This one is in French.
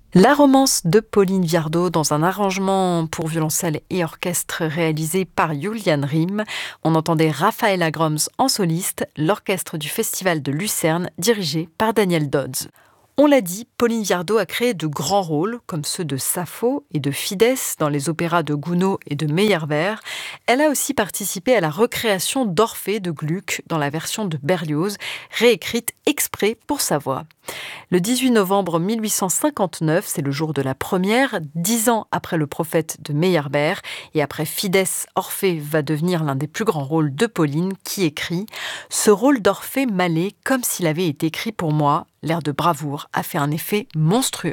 La romance de Pauline Viardot dans un arrangement pour violoncelle et orchestre réalisé par Julian Riem. On entendait Raphaëla Grums en soliste, l'orchestre du Festival de Lucerne dirigé par Daniel Dodds. On l'a dit, Pauline Viardot a créé de grands rôles, comme ceux de Sappho et de Fidèse dans les opéras de Gounod et de Meyerbeer. Elle a aussi participé à la recréation d'Orphée de Gluck dans la version de Berlioz, réécrite exprès pour sa voix. Le 18 novembre 1859, c'est le jour de la première, 10 ans après Le Prophète de Meyerbeer, et après Fidèse, Orphée va devenir l'un des plus grands rôles de Pauline, qui écrit « Ce rôle d'Orphée m'allait comme s'il avait été écrit pour moi. L'air de bravoure a fait un effet monstrueux. »